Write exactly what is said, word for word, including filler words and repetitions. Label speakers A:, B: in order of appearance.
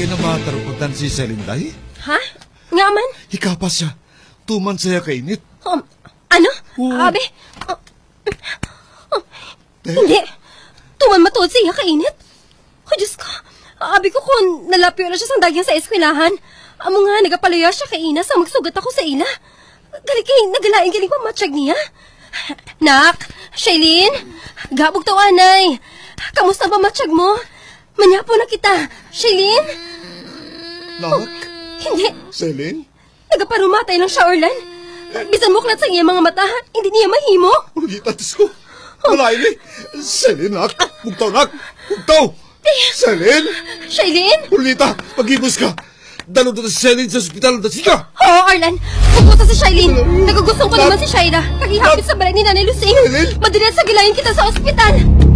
A: kay na mataruputan si Selinday?
B: Ha? Nga man?
A: Ikaw pa siya. Tuman saya kainit.
B: Um, ano?
A: Oo.
B: Abi? Uh, uh, hindi. Tuman matuod siya kainit. Oh, Diyos ko. Abi ko kung nalapyo na siya sa dagyang sa eskwelahan. Amo nga, nagapalaya siya kay Ina sa magsugat ako sa ila. Gali kay nagalain galing pamatsyag niya. Nak, Shailene, gabog to anay. Kamusta ba matsyag mo? Manyapo na kita. Shailene?
A: Nak?
B: Oh, hindi.
A: Selin?
B: Nagaparumatay lang siya, Orlan. Bisan muklat sa iya mga mata, hindi niya mahimo.
A: Ulita, tis ko. Wala ini. Selin, nak. Bugtaw, nak. Bugtaw. Selin?
B: Shailene?
A: Ulita, paghibos ka. Dalo na si Selin sa ospital na sika.
B: Oo, Orlan. Pupunta si Shailene. Nagugustong ko naman si Shaira. Kagihapit sa balay ni Nanay Lucing.
A: Shailene?
B: Madalit sa gilayin kita sa ospital.